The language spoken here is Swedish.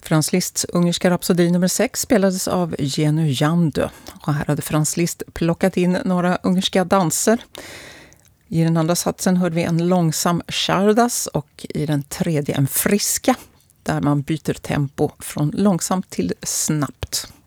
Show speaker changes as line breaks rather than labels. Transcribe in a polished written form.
Franz Liszts ungerska rapsodi nummer 6 spelades av Jenny Jandö. Och här hade Franz Liszt plockat in några ungerska danser. I den andra satsen hörde vi en långsam chardas och i den tredje en friska, där man byter tempo från långsamt till snabbt.